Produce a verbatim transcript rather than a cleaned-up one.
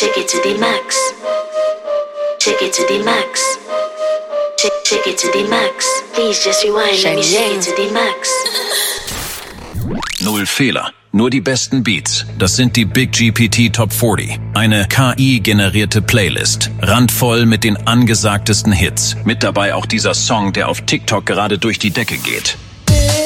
Check it to the max. Check it to the max. Check, check it to the max. Please just rewind. Let me shake it to the max. Null Fehler. Nur die besten Beats. Das sind die Big G P T Top vierzig. Eine K I-generierte Playlist. Randvoll mit den angesagtesten Hits. Mit dabei auch dieser Song, der auf TikTok gerade durch die Decke geht.